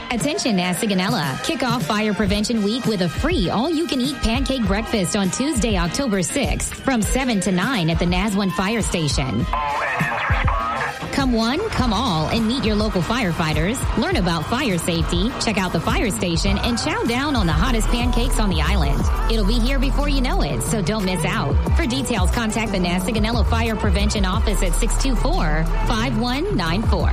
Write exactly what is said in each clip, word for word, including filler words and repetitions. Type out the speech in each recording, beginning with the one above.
Attention, Nasiganella. Kick off Fire Prevention Week with a free all-you-can-eat pancake breakfast on Tuesday, October sixth from seven to nine at the Naswan Fire Station. All engines respond. Come one, come all, and meet your local firefighters. Learn about fire safety, check out the fire station, and chow down on the hottest pancakes on the island. It'll be here before you know it, so don't miss out. For details, contact the Nasiganella Fire Prevention Office at six two four, five one nine four.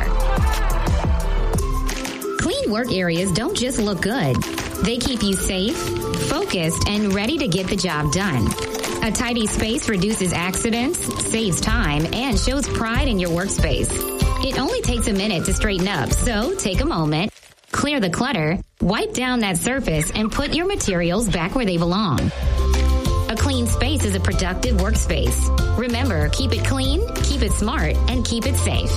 Clean work areas don't just look good. They keep you safe, focused, and ready to get the job done. A tidy space reduces accidents, saves time, and shows pride in your workspace. It only takes a minute to straighten up, so take a moment, clear the clutter, wipe down that surface, and put your materials back where they belong. A clean space is a productive workspace. Remember, keep it clean, keep it smart, and keep it safe.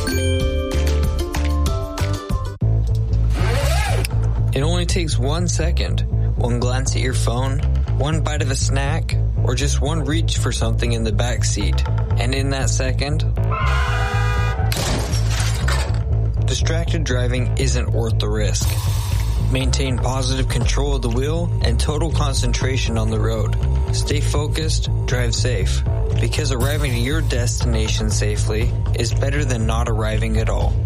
It only takes one second, one glance at your phone, one bite of a snack, or just one reach for something in the back seat. And in that second, distracted driving isn't worth the risk. Maintain positive control of the wheel and total concentration on the road. Stay focused, drive safe, because arriving to your destination safely is better than not arriving at all.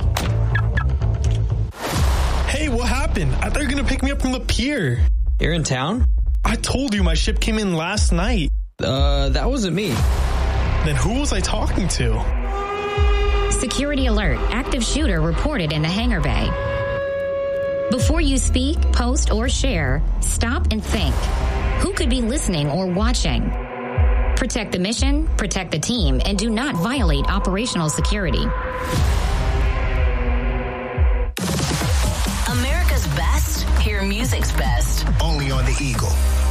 Hey, what happened? I thought you were going to pick me up from the pier. You're in town? I told you my ship came in last night. Uh, that wasn't me. Then who was I talking to? Security alert. Active shooter reported in the hangar bay. Before you speak, post, or share, stop and think. Who could be listening or watching? Protect the mission, protect the team, and do not violate operational security. America's best, hear music's best. Only on the Eagle.